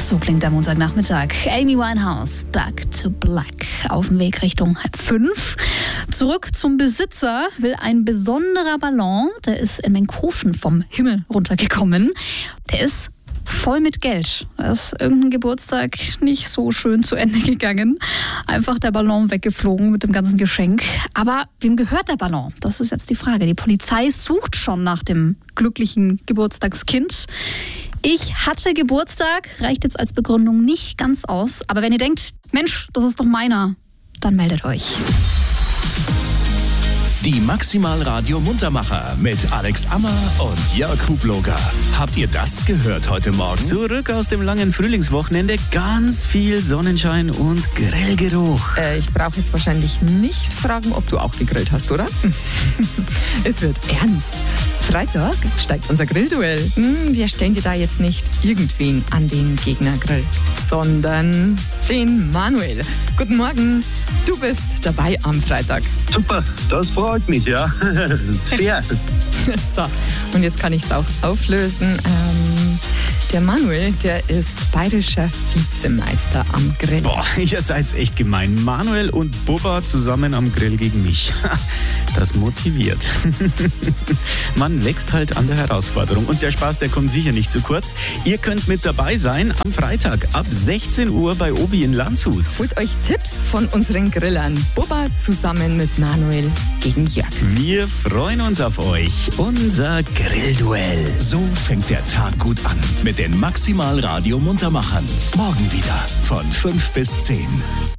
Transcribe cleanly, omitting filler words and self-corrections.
So klingt der Montagnachmittag. Amy Winehouse, Back to Black. Auf dem Weg Richtung 5. Zurück zum Besitzer will ein besonderer Ballon. Der ist in Menkhofen vom Himmel runtergekommen. Der ist voll mit Geld. Da ist irgendein Geburtstag nicht so schön zu Ende gegangen. Einfach der Ballon weggeflogen mit dem ganzen Geschenk. Aber wem gehört der Ballon? Das ist jetzt die Frage. Die Polizei sucht schon nach dem glücklichen Geburtstagskind. Ich hatte Geburtstag, reicht jetzt als Begründung nicht ganz aus. Aber wenn ihr denkt, Mensch, das ist doch meiner, dann meldet euch. Die Maximal Radio Muntermacher mit Alex Ammer und Jörg Hubloger. Habt ihr das gehört heute Morgen? Zurück aus dem langen Frühlingswochenende, ganz viel Sonnenschein und Grillgeruch. Ich brauche jetzt wahrscheinlich nicht fragen, ob du auch gegrillt hast, oder? Es wird ernst. Freitag steigt unser Grillduell. Wir stellen dir da jetzt nicht irgendwen an den Gegnergrill, sondern den Manuel. Guten Morgen, du bist dabei am Freitag. Super, das freut mich, ja. Fair. So, und jetzt kann ich es auch auflösen. Der Manuel, der ist bayerischer Vizemeister am Grill. Boah, ihr seid echt gemein. Manuel und Bubba zusammen am Grill gegen mich. Das motiviert. Man wächst halt an der Herausforderung. Und der Spaß, der kommt sicher nicht zu kurz. Ihr könnt mit dabei sein am Freitag ab 16 Uhr bei Obi in Landshut. Holt euch Tipps von unseren Grillern. Bubba zusammen mit Manuel gegen Jörg. Wir freuen uns auf euch. Unser Grillduell. So fängt der Tag gut an mit den Maximal Radio Muntermachern. Morgen wieder von 5 bis 10.